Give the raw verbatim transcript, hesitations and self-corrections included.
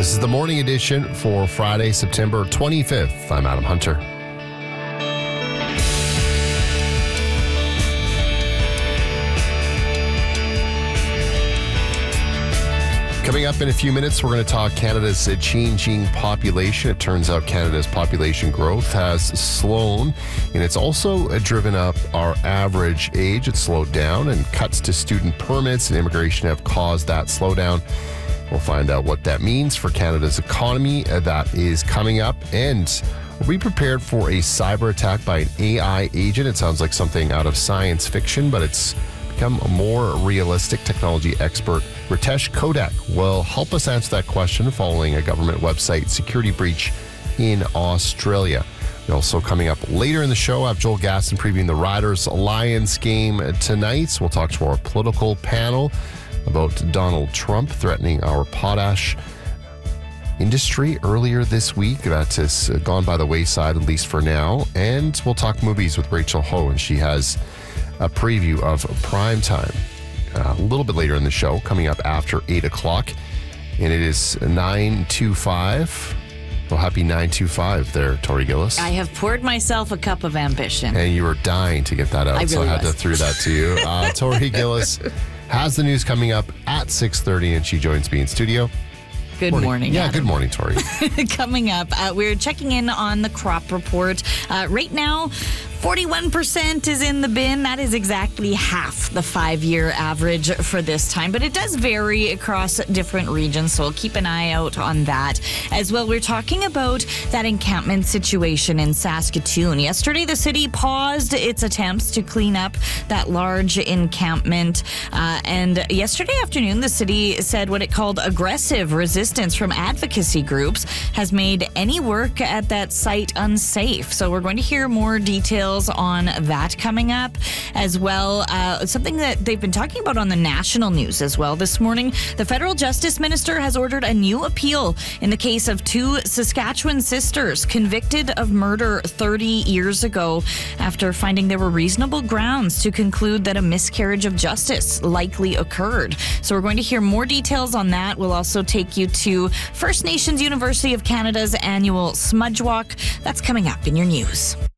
This is the morning edition for Friday, September twenty-fifth. I'm Adam Hunter. Coming up in a few minutes, we're going to talk Canada's changing population. It turns out Canada's population growth has slowed, and it's also driven up our average age. It's slowed down, and cuts to student permits and immigration have caused that slowdown. We'll find out what that means for Canada's economy. That is coming up, and we'll be prepared for a cyber attack by an A I agent. It sounds like something out of science fiction, but it's become a more realistic. Technology expert Ritesh Kodak will help us answer that question following a government website security breach in Australia. Also coming up later in the show, I have Joel Gaston previewing the Riders-Lions game tonight. We'll talk to our political panel about Donald Trump threatening our potash industry earlier this week. That has gone by the wayside, at least for now. And we'll talk movies with Rachel Ho, and she has a preview of Prime Time uh, a little bit later in the show, coming up after eight o'clock. And it is nine twenty-five. Well, happy nine twenty-five there, Tori Gillis. I have poured myself a cup of ambition. And you were dying to get that out, I really so I had was. to throw that to you. Uh, Tori Gillis has the news coming up at six thirty, and she joins me in studio. Good morning, morning Yeah, Adam. good morning, Tori. Coming up, uh, we're checking in on the crop report. Uh, right now, forty-one percent is in the bin. That is exactly half the five-year average for this time, but it does vary across different regions, so we'll keep an eye out on that. As well, we're talking about that encampment situation in Saskatoon. Yesterday, the city paused its attempts to clean up that large encampment, uh, and yesterday afternoon, the city said what it called aggressive resistance from advocacy groups has made any work at that site unsafe. So we're going to hear more details on that coming up as well. Uh, something that they've been talking about on the national news as well this morning. The federal justice minister has ordered a new appeal in the case of two Saskatchewan sisters convicted of murder thirty years ago after finding there were reasonable grounds to conclude that a miscarriage of justice likely occurred. So we're going to hear more details on that. We'll also take you to First Nations University of Canada's annual Smudge Walk. That's coming up in your news.